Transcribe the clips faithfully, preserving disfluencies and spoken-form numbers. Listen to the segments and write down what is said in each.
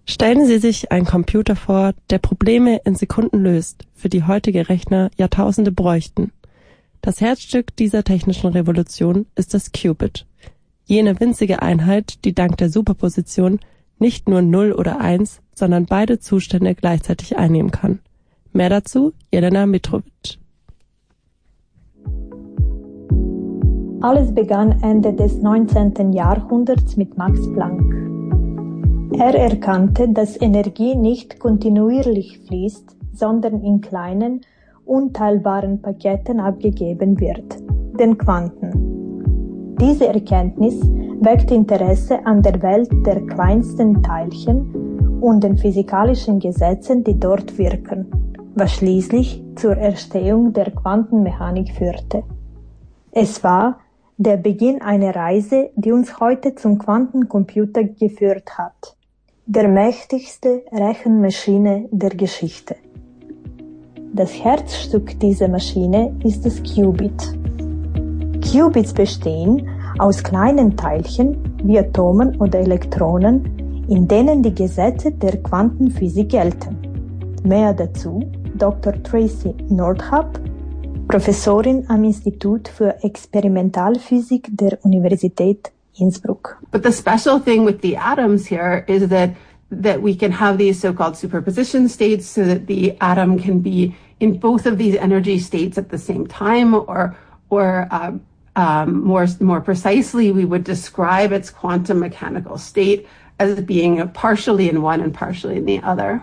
Stellen Sie sich einen Computer vor, der Probleme in Sekunden löst, für die heutige Rechner Jahrtausende bräuchten. Das Herzstück dieser technischen Revolution ist das Qubit. Jene winzige Einheit, die dank der Superposition nicht nur null oder eins, sondern beide Zustände gleichzeitig einnehmen kann. Mehr dazu Jelena Mitrovic. Alles begann Ende des neunzehnten Jahrhunderts mit Max Planck. Er erkannte, dass Energie nicht kontinuierlich fließt, sondern in kleinen, unteilbaren Paketen abgegeben wird, den Quanten. Diese Erkenntnis weckt Interesse an der Welt der kleinsten Teilchen und den physikalischen Gesetzen, die dort wirken, was schließlich zur Entstehung der Quantenmechanik führte. Es war der Beginn einer Reise, die uns heute zum Quantencomputer geführt hat, der mächtigste Rechenmaschine der Geschichte. Das Herzstück dieser Maschine ist das Qubit. Qubits bestehen aus kleinen Teilchen wie Atomen oder Elektronen, in denen die Gesetze der Quantenphysik gelten. Mehr dazu Doktor Tracy Nordhapp, Professorin am Institut für Experimentalphysik der Universität Innsbruck. But the special thing with the atoms here is that that we can have these so-called superposition states so that the atom can be in both of these energy states at the same time, or or uh, um, more more precisely, we would describe its quantum mechanical state as being partially in one and partially in the other.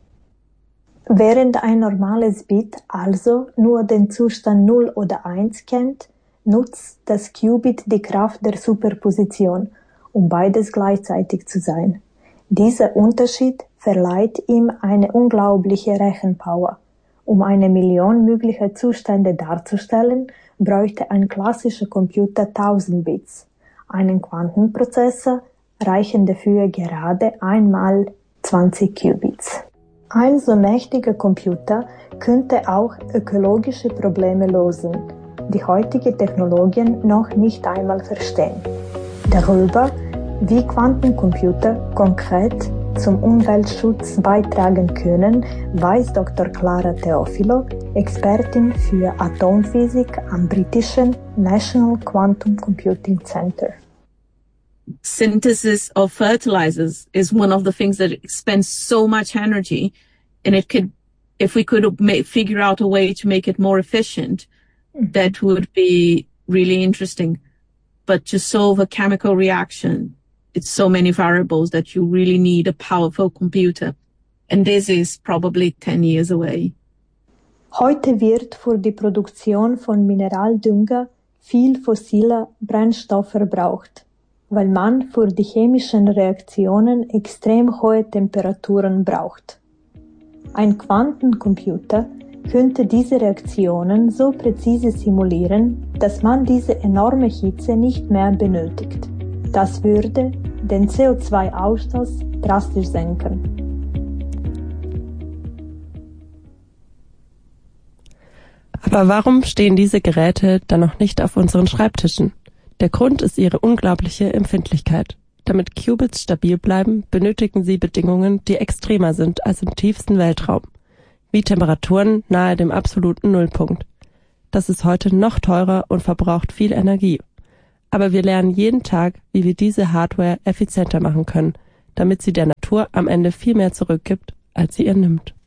Während ein normales Bit also nur den Zustand null oder eins kennt, nutzt das Qubit die Kraft der Superposition, um beides gleichzeitig zu sein. Dieser Unterschied verleiht ihm eine unglaubliche Rechenpower. Um eine Million möglicher Zustände darzustellen, bräuchte ein klassischer Computer tausend Bits. Einen Quantenprozessor reichen dafür gerade einmal zwanzig Qubits. Ein so mächtiger Computer könnte auch ökologische Probleme lösen, die heutige Technologien noch nicht einmal verstehen. Darüber, wie Quantencomputer konkret zum Umweltschutz beitragen können, weiß Doktor Clara Teofilo, Expertin für Atomphysik am britischen National Quantum Computing Center. Synthesis of fertilizers is one of the things that expends so much energy, and it could, if we could make, figure out a way to make it more efficient, mm-hmm. that would be really interesting. But to solve a chemical reaction, it's so many variables that you really need a powerful computer. And this is probably ten years away. Heute wird für die Produktion von Mineraldünger viel fossiler Brennstoff verbraucht, weil man für die chemischen Reaktionen extrem hohe Temperaturen braucht. Ein Quantencomputer könnte diese Reaktionen so präzise simulieren, dass man diese enorme Hitze nicht mehr benötigt. Das würde den C O zwei Ausstoß drastisch senken. Aber warum stehen diese Geräte dann noch nicht auf unseren Schreibtischen? Der Grund ist ihre unglaubliche Empfindlichkeit. Damit Qubits stabil bleiben, benötigen sie Bedingungen, die extremer sind als im tiefsten Weltraum, wie Temperaturen nahe dem absoluten Nullpunkt. Das ist heute noch teurer und verbraucht viel Energie. Aber wir lernen jeden Tag, wie wir diese Hardware effizienter machen können, damit sie der Natur am Ende viel mehr zurückgibt, als sie ihr nimmt.